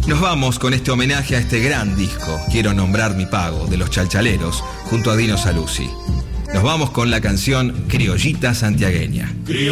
Nos vamos con este homenaje a este gran disco, Quiero nombrar mi pago, de Los Chalchaleros, junto a Dino Saluzzi. Nos vamos con la canción Criollita Santiagueña.